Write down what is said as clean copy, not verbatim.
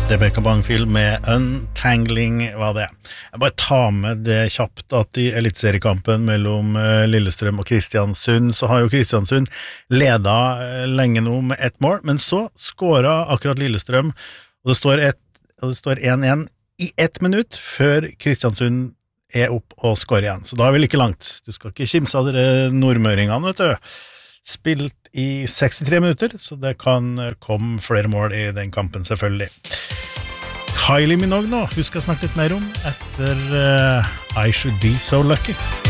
Rebecca Bangfield med Untangling var det. Jeg bare tar med det kjapt at i elitseriekampen mellom Lillestrøm og Kristiansund, så har jo Kristiansund ledet lenge nå med ett mål, men så skåret akkurat Lillestrøm, og det står 1-1 i 1 minutt før Kristiansund opp og skårer igjen. Så da vi like langt. Du skal ikke kimse av dere nordmøringene, vet du. Spilt i 63 minutter, så det kan komme flere mål i den kampen selvfølgelig. Kylie Minogue nå, hun skal snakke litt mer om etter I Should Be So Lucky.